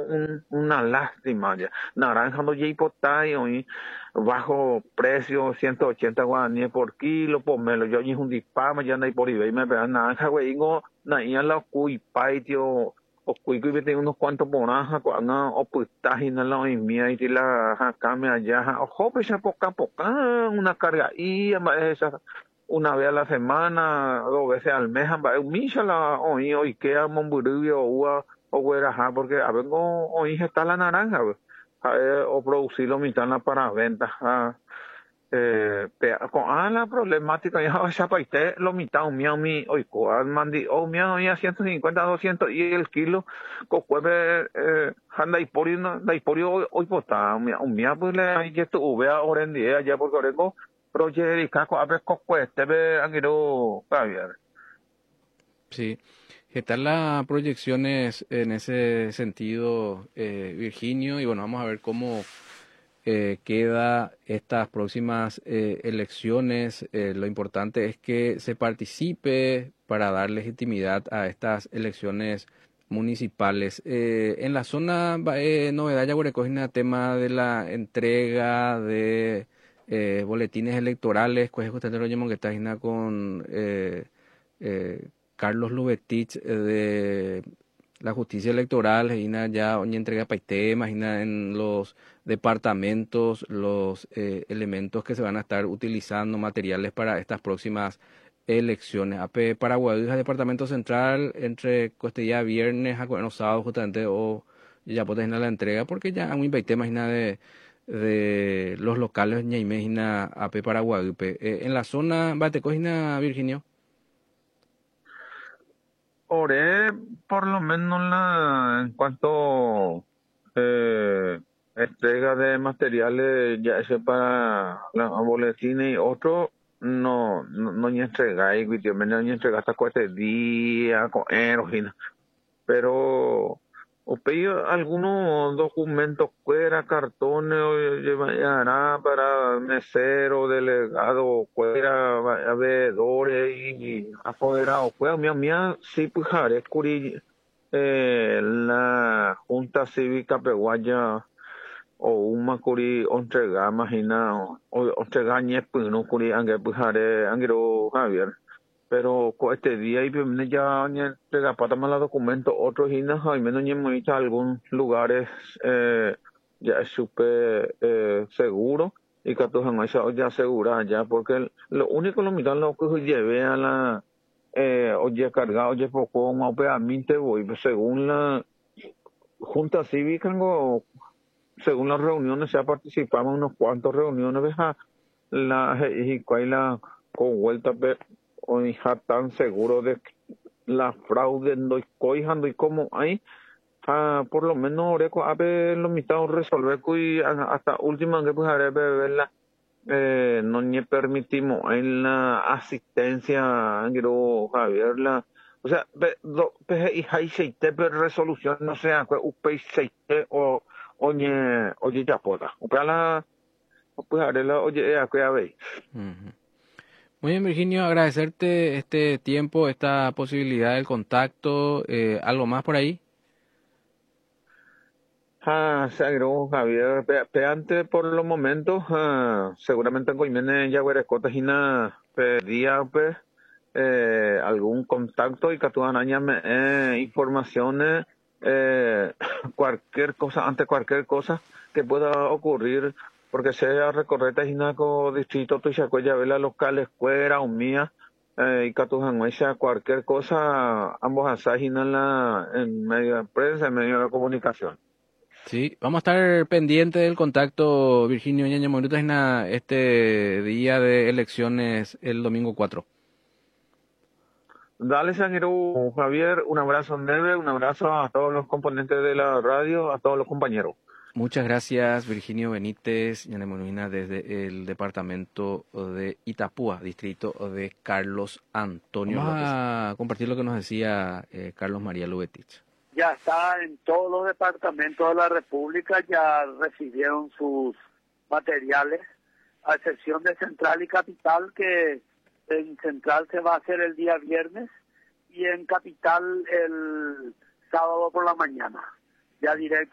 una lástima ya. Naranja no ya hipotai, hoy bajo precio, 180 guaraníes por kilo, pomelo, yo ni un dispama, ya no hay por eBay, me pegan naranja, güey, na ya la cuipai, tío, o cuico y tengo unos cuantos bonajas, o pues tajina la hoy mía y la jacame allá, ojo, pues ya poca, una carga, y esa una vez a la semana, 2 veces al mes, misha la hoy queda monburubio o güeraja, porque a ver, hoy está la naranja, o producirlo mitad para venta. La problemática ya se paite lo mitad un miau mi hoy mandi o miau ya 150 200 y el kilo cocueve anda y por hoy pota un miau pues le hay esto vea orendía ya porque orengo proyecto y caco a ver cocueste ve angiro Javier. Sí. ¿Qué tal las proyecciones en ese sentido, Virginio? Y bueno, vamos a ver cómo queda estas próximas elecciones. Lo importante es que se participe para dar legitimidad a estas elecciones municipales. En la zona novedad ya el tema de la entrega de boletines electorales, pues justamente lo llamamos que está con Carlos Lubetich de la justicia electoral, ya hoy entrega paité, imagina en los departamentos, los elementos que se van a estar utilizando, materiales para estas próximas elecciones. AP Paraguay, departamento central, entre día viernes a sábado justamente, o ya puedes ir a la entrega, porque ya hay un paité, imagina de los locales, ya imagina AP Paraguay. En la zona, Batecojina, Virginio. Oré por lo menos en cuanto entrega de materiales, ya sea para los boletines y otro, no ni entregáis, no ni entrega hasta 4 días, con erogina. Pero o pedí algunos documentos fuera, cartones, o llevará para mesero, delegado, fuera, veedores y apoderados. Pues mía, sí, pues, haré curi, la Junta Cívica Peguaya, o una curi, entrega, imagina, o entrega, pues, no curi, angue, pues, haré, angiro, Javier. Pero este día y viene ya entrega para tomar los documentos otros y no al menos ya hemos visto algunos lugares ya es súper seguro y que todos han hecho ya asegurar ya porque lo único lo miran lo que lleve a la oye cargado oye poco más obviamente voy según la Junta Cívica según las reuniones se ha participado en unos cuantos reuniones deja la y cuál la con vuelta o hija tan seguro de que la fraude no coijando y como hay por lo menos oreco a ver lo mitad resolver y hasta última que pues haré verla no ni permitimos en la asistencia quiero Javier la o sea y hay seite resolución no sea que upei seite o oye ya poda o la pues haré la oye a que a ver. Muy bien, Virginio, agradecerte este tiempo, esta posibilidad del contacto. ¿Algo más por ahí? Sagro, Javier, peante por los momentos, seguramente en Coimene ya Guarecotajina pedía pues algún contacto y que tú informaciones, cualquier cosa, ante cualquier cosa que pueda ocurrir, porque sea recorrer Tajinaco, distrito, Tuichacuella, vela locales, fuera o mía, y que tú cualquier cosa, ambos asajina en medio de prensa, en medio de comunicación. Sí, vamos a estar pendientes del contacto, Virginio Ñaña Moruta, en este día de elecciones el domingo 4. Dale, Sanguero, Javier, un abrazo Neve, un abrazo a todos los componentes de la radio, a todos los compañeros. Muchas gracias, Virginio Benítez, Ñaña Moruina, desde el departamento de Itapúa, distrito de Carlos Antonio López. Vamos a compartir lo que nos decía Carlos María Lubetich. Ya está en todos los departamentos de la República, ya recibieron sus materiales, a excepción de Central y Capital, que en Central se va a hacer el día viernes y en Capital el sábado por la mañana, ya directo.